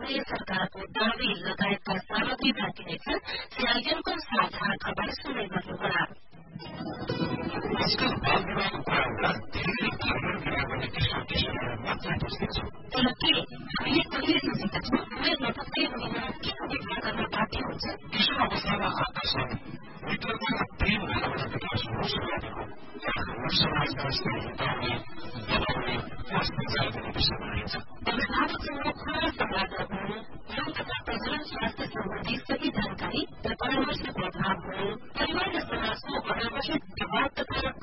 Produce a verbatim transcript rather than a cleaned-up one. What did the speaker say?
केन्द्रीय सरकारको दावी लगायतका सामग्री राखिनेछन्। सीआईएमको साझा खबर सुन्दै गर्नुहोला। आजकल बाल विवाहको कुरामा धेरै कानून विभागले किशोर किशोरहरू मात्रै बुझ्दैछ। तर के हामीले कहिले सोचेका छौँ उमेर नपुग्दै उनीहरू किन विवाह गर्न बाध्य हुन्छ? किशोर अवस्थामा आकर्षण, मित्रता र प्रेम भावना विकास हुनु स्वाभाविक हो। हाम्रो समाजमा यस्तै हटाउने, दबाउने, वास्ता जाने विषय मानिन्छ। अभिभावकसँग खुला संवाद गर्नु, यौन तथा प्रजनन स्वास्थ्य सम्बन्धी सही जानकारी र परामर्शको अभाव हुनु, परिवार र समाजको अनावश्यक दबाव तथा